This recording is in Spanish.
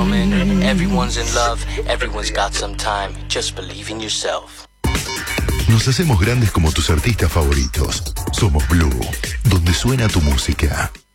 gentlemen, everyone's in love, everyone's got some time, just believe in yourself. Nos hacemos grandes como tus artistas favoritos. Somos Blue, donde suena tu música.